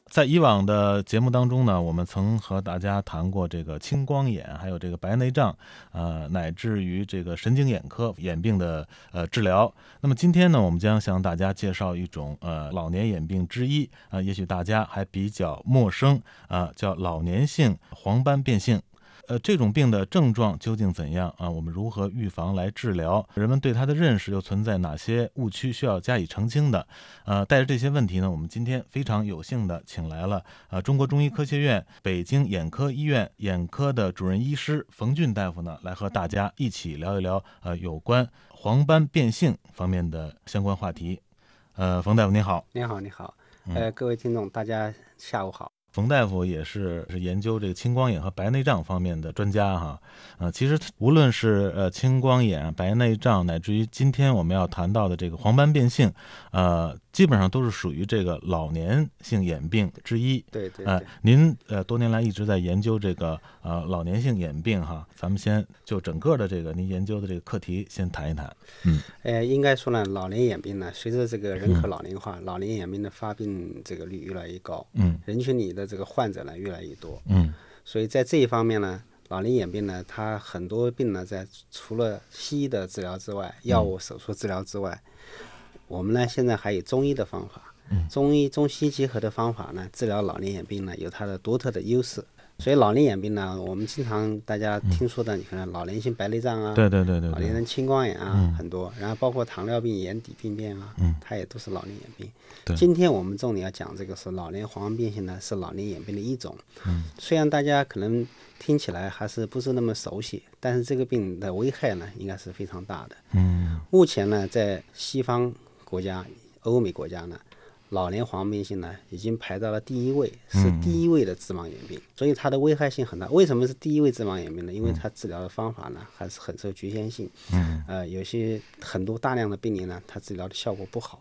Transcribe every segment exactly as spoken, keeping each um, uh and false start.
在以往的节目当中呢，我们曾和大家谈过这个青光眼，还有这个白内障，呃，乃至于这个神经眼科眼病的呃治疗。那么今天呢，我们将向大家介绍一种呃老年眼病之一，呃，也许大家还比较陌生，啊、呃，叫老年性黄斑变性。呃，这种病的症状究竟怎样啊？我们如何预防来治疗？人们对它的认识又存在哪些误区需要加以澄清的？呃，带着这些问题呢，我们今天非常有幸的请来了呃中国中医科学院北京眼科医院眼科的主任医师冯俊大夫呢，来和大家一起聊一聊呃有关黄斑变性方面的相关话题。呃，冯大夫您好。 你好，你好，呃，各位听众，大家下午好。 冯大夫也是是研究这个青光眼和白内障方面的专家哈，呃，其实无论是呃青光眼、白内障，乃至于今天我们要谈到的这个黄斑变性，呃，基本上都是属于这个老年性眼病之一。 对对对。 呃，您呃多年来一直在研究这个呃老年性眼病哈，咱们先就整个的这个您研究的这个课题先谈一谈。嗯， 呃，应该说呢，老年眼病呢，随着这个人口老龄化，嗯、老年眼病的发病这个率越来越高，嗯，人群里的这个患者呢越来越多，嗯，所以在这一方面呢，老年眼病呢，它很多病呢，在除了西医的治疗之外，药物、手术治疗之外，嗯、我们呢现在还有中医的方法，嗯，中医中西结合的方法呢，治疗老年眼病呢，有它的独特的优势。所以老年眼病呢，我们经常大家听说的，你看老年性白内障啊， 对对对对， 老年人青光眼啊，嗯、很多，然后包括糖尿病、眼底病变啊，嗯、它也都是老年眼病。今天我们重点要讲这个是老年黄斑变性呢，是老年眼病的一种。嗯、虽然大家可能听起来还是不是那么熟悉，但是这个病的危害呢，应该是非常大的。嗯，目前呢，在西方国家、欧美国家呢，老年黄斑变性呢，已经排到了第一位，是第一位的致盲眼病，嗯、所以它的危害性很大。为什么是第一位致盲眼病呢？因为它治疗的方法呢，还是很受局限性。嗯，呃，有些很多大量的病例呢，它治疗的效果不好。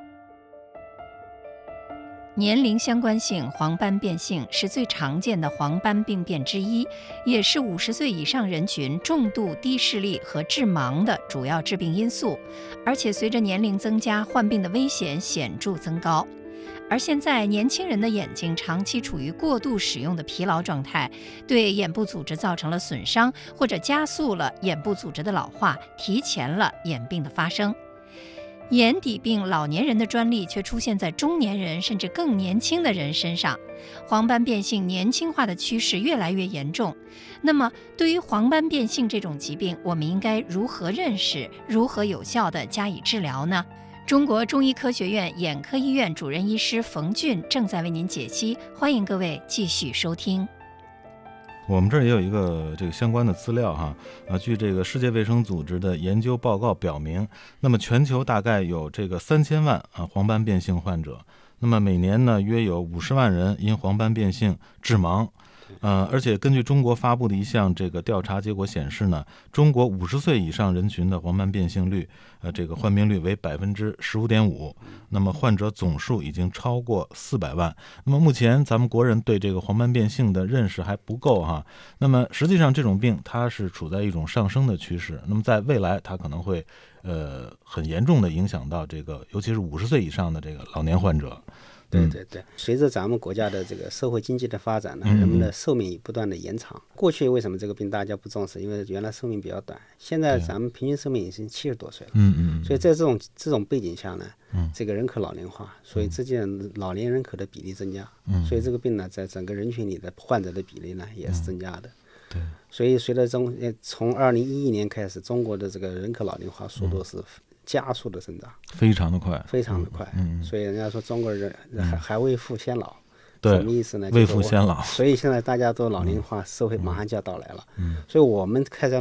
年龄相关性黄斑变性是最常见的黄斑病变之一，也是五十岁以上人群重度低视力和致盲的主要致病因素，而且随着年龄增加，患病的危险显著增高。而现在年轻人的眼睛长期处于过度使用的疲劳状态，对眼部组织造成了损伤，或者加速了眼部组织的老化，提前了眼病的发生。眼底病老年人的专利却出现在中年人甚至更年轻的人身上，黄斑变性年轻化的趋势越来越严重。那么对于黄斑变性这种疾病，我们应该如何认识，如何有效地加以治疗呢？中国中医科学院眼科医院主任医师冯俊正在为您解析，欢迎各位继续收听。 我们这儿也有一个这个相关的资料哈，啊，据这个世界卫生组织的研究报告表明，那么全球大概有这个三千万啊黄斑变性患者，那么每年呢约有五十万人因黄斑变性致盲。呃，而且根据中国发布的一项这个调查结果显示呢，中国五十岁以上人群的黄斑变性率，呃，这个患病率为百分之十五点五，那么患者总数已经超过四百万。那么目前咱们国人对这个黄斑变性的认识还不够哈。那么实际上这种病它是处在一种上升的趋势，那么在未来它可能会呃很严重的影响到这个，尤其是五十岁以上的这个老年患者。 对对对，随着咱们国家的这个社会经济的发展呢，人们的寿命不断的延长。过去为什么这个病大家不重视？因为原来寿命比较短，现在咱们平均寿命已经七十多岁了。嗯嗯。所以在这种这种背景下呢，这个人口老龄化，所以这件老年人口的比例增加，所以这个病呢，在整个人群里的患者的比例呢也是增加的。 对。 所以随着中从二零一一年开始，中国的这个人口老龄化速度是加速的增长， 非常的快， 非常的快。嗯，所以人家说中国人还还未富先老， 对， 什么意思呢？ 未富先老。 所以现在大家都老龄化，社会马上就要到来了。嗯，所以我们开展